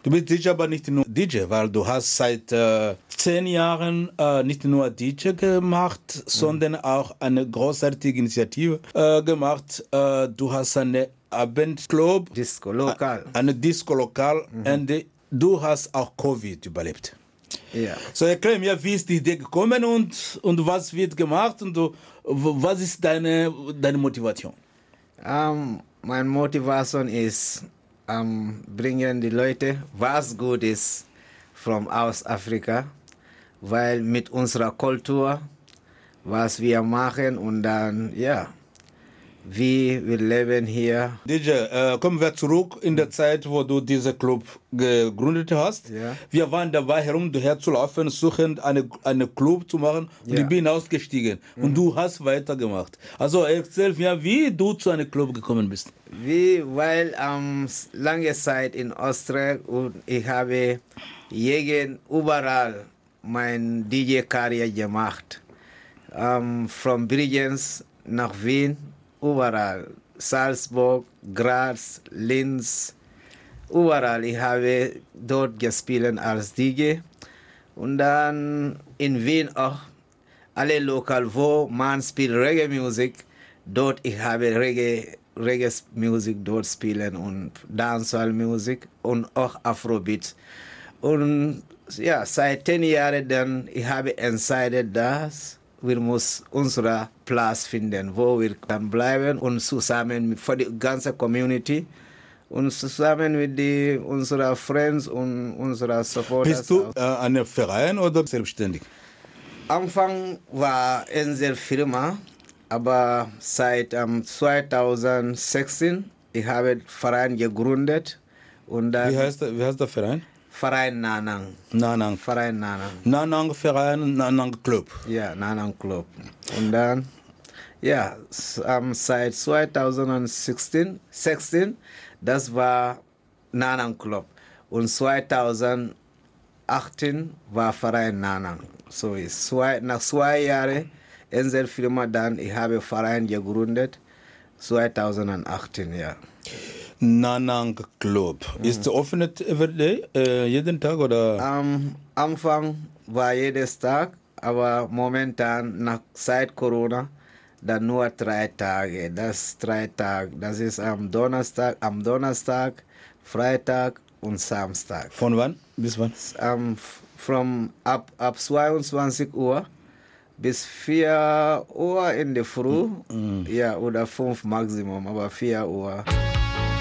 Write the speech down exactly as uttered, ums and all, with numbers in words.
Du bist D J, aber nicht nur D J, weil du hast seit äh, zehn Jahren äh, nicht nur D J gemacht, mhm. sondern auch eine großartige Initiative äh, gemacht. Äh, du hast eine Abendclub, Disco Lokal. Eine Disco Lokal, mhm. und du hast auch Covid überlebt. Ja. So erklär mir, wie ist die Idee gekommen und, und was wird gemacht und du, was ist deine, deine Motivation? Um, meine Motivation ist, um, bringen die Leute was gut ist von aus Afrika, weil mit unserer Kultur, was wir machen und dann, ja, wie wir leben hier. D J, äh, kommen wir zurück in der Zeit, wo du diesen Club gegründet hast. Ja. Wir waren dabei herum, herzulaufen, suchen eine, eine Club zu machen und Ja. ich bin ausgestiegen Mhm. und du hast weitergemacht. Also erzähl mir, wie du zu einem Club gekommen bist. Wie, weil ähm, lange Zeit in Österreich und ich habe jeden überall mein D J-Karriere gemacht. Ähm, von Bregenz nach Wien, überall. Salzburg, Graz, Linz, überall. Ich habe dort gespielt als D J. Und dann in Wien auch alle lokal, wo man spielt Reggae-Musik. Dort ich habe Reggae Reggae-Musik dort spielen und Dancehall-Musik und auch Afrobeat. Und ja, seit zehn Jahren dann, ich habe entschieden, dass wir müssen unseren Platz finden, wo wir dann bleiben und zusammen mit für die ganze Community und zusammen mit die, unseren Friends und unseren Supporters. Bist du äh, ein Verein oder selbstständig? Anfang war unsere Firma, aber seit um, zweitausendsechzehn ich habe einen Verein gegründet. Und dann wie, heißt der, wie heißt der Verein? Verein Nanang. Nanang. Verein Nanang. Nanang Verein, Nanang Club. Ja, Nanang Club. Und dann, ja, um, seit zweitausendsechzehn, sechzehn, das war Nanang Club. Und zweitausendachtzehn war Verein Nanang. So ist zwei, nach zwei Jahren unsere Firma dann, ich habe einen Verein gegründet, zweitausendachtzehn, ja. Nanang Club. Mhm. Ist offen everyday, äh, jeden Tag oder? Am Anfang war jedes Tag, aber momentan nach seit Corona dann nur drei Tage. Das drei Tage. Das ist am Donnerstag, am Donnerstag, Freitag und Samstag. Von wann bis wann? Um, from ab ab zweiundzwanzig Uhr bis vier Uhr in der Früh, mhm. ja, oder fünf Maximum, aber vier Uhr.